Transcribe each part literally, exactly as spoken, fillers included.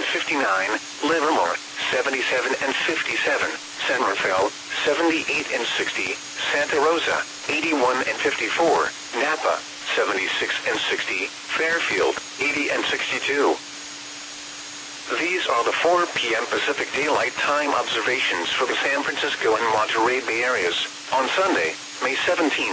fifty-nine, Livermore, seventy-seven and fifty-seven, San Rafael, seventy-eight and sixty, Santa Rosa, eighty-one and fifty-four, Napa, seventy-six and sixty, Fairfield, eighty and sixty-two. These are the four p m Pacific Daylight Time observations for the San Francisco and Monterey Bay areas on Sunday, May seventeenth.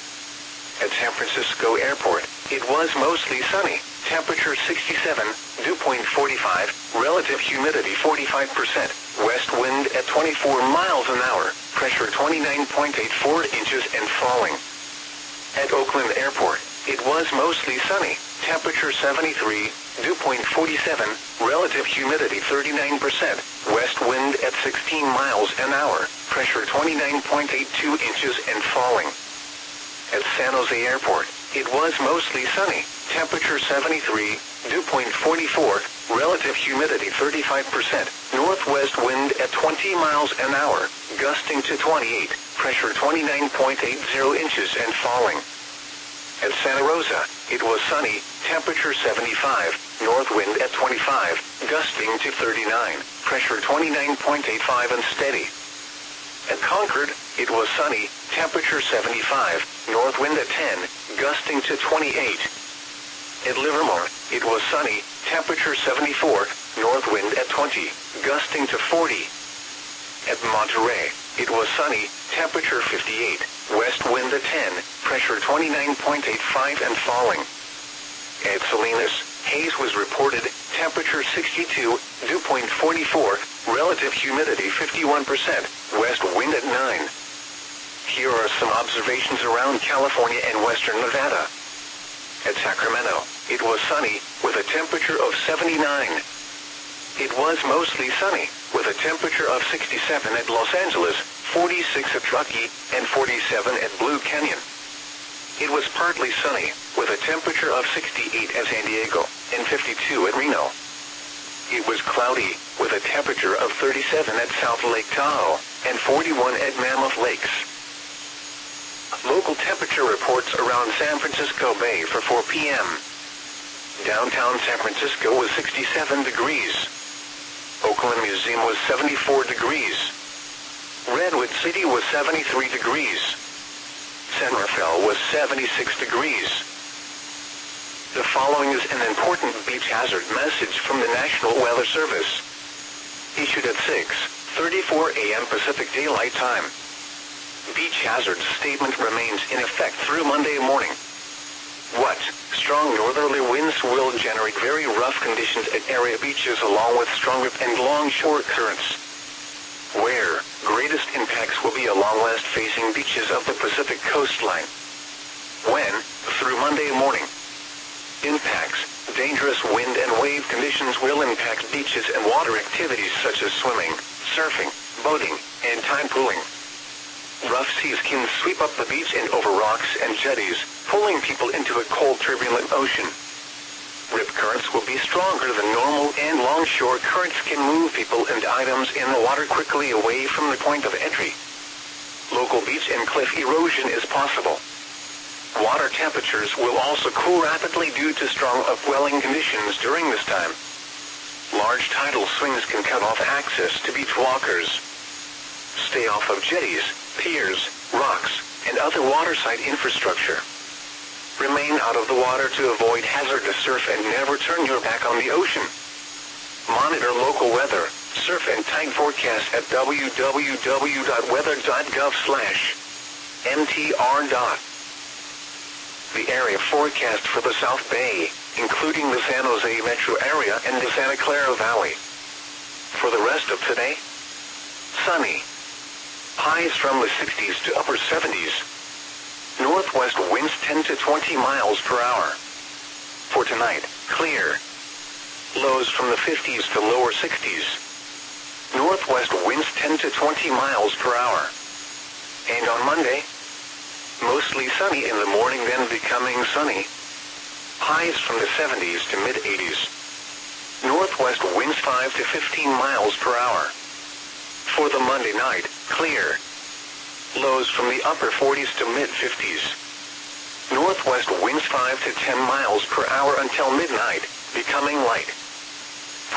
At San Francisco Airport, it was mostly sunny, temperature sixty-seven, dew point forty-five, relative humidity forty-five percent, west wind at twenty-four miles an hour, pressure twenty-nine point eight four inches and falling. At Oakland Airport, it was mostly sunny, temperature seventy-three, dew point forty-seven, relative humidity thirty-nine percent, west wind at sixteen miles an hour, pressure twenty-nine point eight two inches and falling. At San Jose Airport, it was mostly sunny, temperature seventy-three, dew point forty-four, relative humidity thirty-five percent, northwest wind at twenty miles an hour, gusting to twenty-eight, pressure twenty-nine point eight zero inches and falling. At Santa Rosa, it was sunny, temperature seventy-five, north wind at twenty-five, gusting to thirty-nine, pressure twenty-nine point eight five and steady. At Concord, it was sunny, temperature seventy-five, north wind at ten, gusting to twenty-eight. At Livermore, it was sunny, temperature seventy-four, north wind at twenty, gusting to forty. At Monterey, it was sunny, temperature fifty-eight, west wind at ten, pressure twenty-nine point eight five and falling. At Salinas, haze was reported, temperature sixty-two, dew point forty-four, relative humidity fifty-one percent, west wind at nine. Here are some observations around California and western Nevada. At Sacramento, it was sunny, with a temperature of seventy-nine. It was mostly sunny, with a temperature of sixty-seven at Los Angeles, forty-six at Truckee, and forty-seven at Blue Canyon. It was partly sunny, with a temperature of sixty-eight at San Diego, and fifty-two at Reno. It was cloudy, with a temperature of thirty-seven at South Lake Tahoe, and forty-one at Mammoth Lakes. Local temperature reports around San Francisco Bay for four p m Downtown San Francisco was sixty-seven degrees. Oakland Museum was seventy-four degrees. Redwood City was seventy-three degrees. San Rafael was seventy-six degrees. The following is an important beach hazard message from the National Weather Service. Issued at six thirty-four a m Pacific Daylight Time. Beach hazard statement remains in effect through Monday morning. What? Strong northerly winds will generate very rough conditions at area beaches along with strong rip and longshore currents. Where? Greatest impacts will be along west-facing beaches of the Pacific coastline. When? Through Monday morning. Impacts. Dangerous wind and wave conditions will impact beaches and water activities such as swimming, surfing, boating, and tide pooling. Rough seas can sweep up the beach and over rocks and jetties, pulling people into a cold, turbulent ocean. Rip currents will be stronger than normal, and longshore currents can move people and items in the water quickly away from the point of entry. Local beach and cliff erosion is possible. Water temperatures will also cool rapidly due to strong upwelling conditions during this time. Large tidal swings can cut off access to beach walkers. Stay off of jetties, piers, rocks, and other waterside infrastructure. Remain out of the water to avoid hazardous surf and never turn your back on the ocean. Monitor local weather, surf and tide forecast at w w w dot weather dot gov slash m t r. The area forecast for the South Bay, including the San Jose metro area and the Santa Clara Valley. For the rest of today, sunny. Highs from the sixties to upper seventies. Northwest winds ten to twenty miles per hour. For tonight, clear. Lows from the fifties to lower sixties. Northwest winds ten to twenty miles per hour. And on Monday, mostly sunny in the morning, then becoming sunny. Highs from the seventies to mid-eighties. Northwest winds five to fifteen miles per hour. For the Monday night, clear. Lows from the upper forties to mid-fifties. Northwest winds five to ten miles per hour until midnight, becoming light.